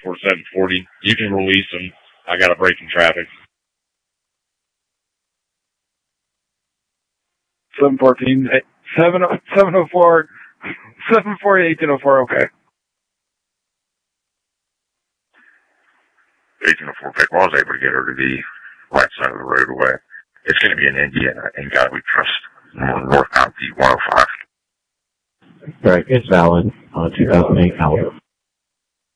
before 740. You can release them. I got a break in traffic. 714, 704, 740, 1804, okay. 1804 pick. Well, I was able to get her to the right side of the road away. It's going to be in Indiana, and God we trust, northbound P105. Right, it's valid. 2008 Malibu.